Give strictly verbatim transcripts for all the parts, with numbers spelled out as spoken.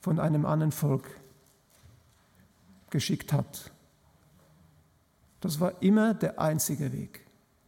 von einem anderen Volk geschickt hat. Das war immer der einzige Weg.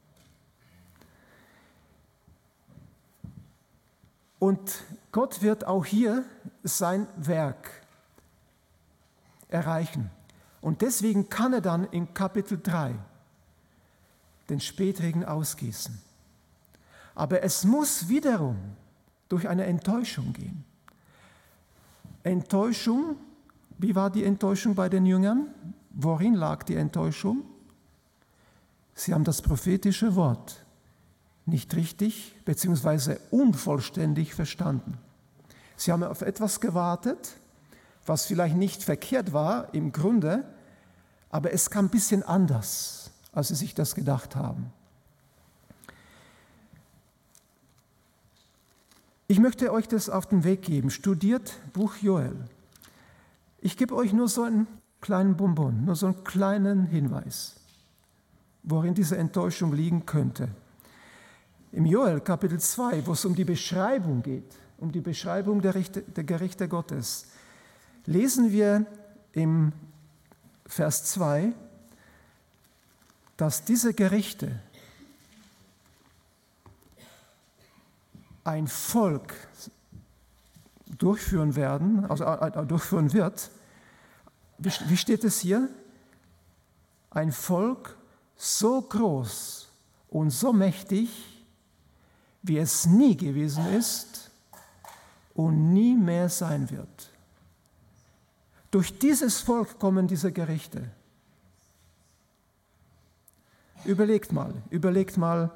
Und Gott wird auch hier sein Werk erreichen. Und deswegen kann er dann in Kapitel drei den Spätregen ausgießen. Aber es muss wiederum durch eine Enttäuschung gehen. Enttäuschung, wie war die Enttäuschung bei den Jüngern? Worin lag die Enttäuschung? Sie haben das prophetische Wort nicht richtig bzw. unvollständig verstanden. Sie haben auf etwas gewartet, was vielleicht nicht verkehrt war im Grunde, aber es kam ein bisschen anders, als sie sich das gedacht haben. Ich möchte euch das auf den Weg geben. Studiert Buch Joel. Ich gebe euch nur so einen kleinen Bonbon, nur so einen kleinen Hinweis, worin diese Enttäuschung liegen könnte. Im Joel Kapitel zwei, wo es um die Beschreibung geht, um die Beschreibung der, Richter, der Gerichte Gottes, lesen wir im Vers zwei, dass diese Gerichte ein Volk durchführen werden, also äh, durchführen wird. Wie, wie steht es hier? Ein Volk so groß und so mächtig, wie es nie gewesen ist und nie mehr sein wird. Durch dieses Volk kommen diese Gerichte. Überlegt mal, überlegt mal,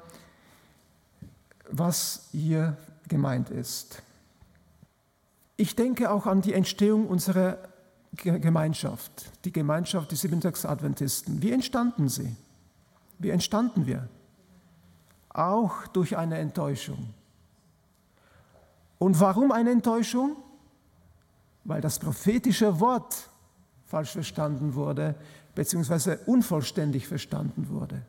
was hier gemeint ist. Ich denke auch an die Entstehung unserer Gemeinschaft, die Gemeinschaft der Siebentags-Adventisten. Wie entstanden sie? Wie entstanden wir? Auch durch eine Enttäuschung. Und warum eine Enttäuschung? Weil das prophetische Wort falsch verstanden wurde, beziehungsweise unvollständig verstanden wurde.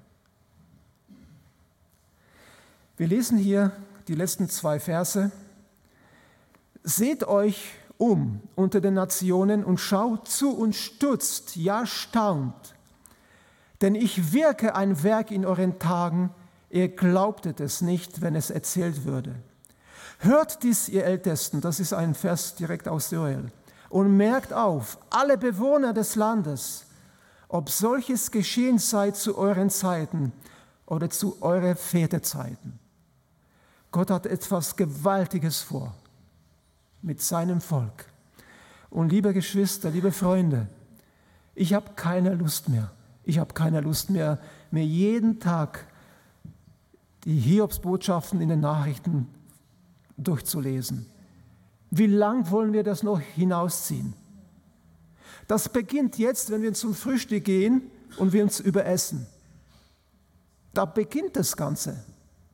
Wir lesen hier die letzten zwei Verse. Seht euch um unter den Nationen und schaut zu und stutzt, ja staunt. Denn ich wirke ein Werk in euren Tagen, ihr glaubtet es nicht, wenn es erzählt würde. Hört dies, ihr Ältesten, das ist ein Vers direkt aus Joel, und merkt auf, alle Bewohner des Landes, ob solches geschehen sei zu euren Zeiten oder zu euren Väterzeiten. Gott hat etwas Gewaltiges vor mit seinem Volk. Und liebe Geschwister, liebe Freunde, ich habe keine Lust mehr. Ich habe keine Lust mehr, mir jeden Tag die Hiobsbotschaften in den Nachrichten durchzulesen. Wie lang wollen wir das noch hinausziehen? Das beginnt jetzt, wenn wir zum Frühstück gehen und wir uns überessen. Da beginnt das Ganze.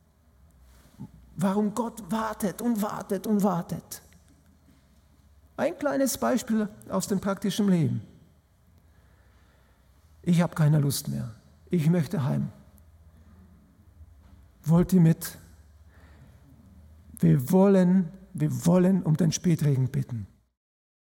Warum Gott wartet und wartet und wartet. Ein kleines Beispiel aus dem praktischen Leben. Ich habe keine Lust mehr. Ich möchte heim. Wollt ihr mit? Wir wollen, wir wollen um den Spätregen bitten.